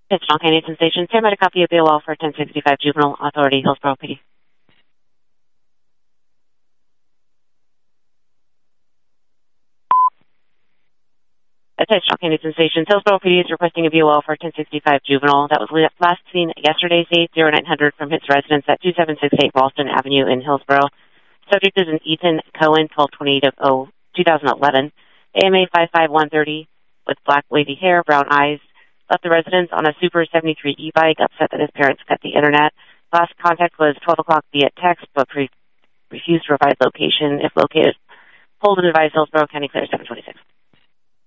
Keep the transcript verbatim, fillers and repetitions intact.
It's John Canadian Station. Stand by to copy a B O L for ten sixty-five Juvenile Authority, Hillsborough P D. It's John Canadian Station. Hillsborough P D is requesting a B O L for ten sixty-five Juvenile. That was last seen yesterday's date, zero nine hundred, from his residence at two seven six eight Ralston Avenue in Hillsborough. Subject is an Ethan Cohen, twelve twenty-eight of twenty eleven, A M A five five one thirty, with black wavy hair, brown eyes. Left the residence on a Super seventy-three e-bike, upset that his parents cut the internet. Last contact was twelve o'clock via text, but pre- refused to provide location. If located, hold and advise Hillsborough County Clear seven twenty-six.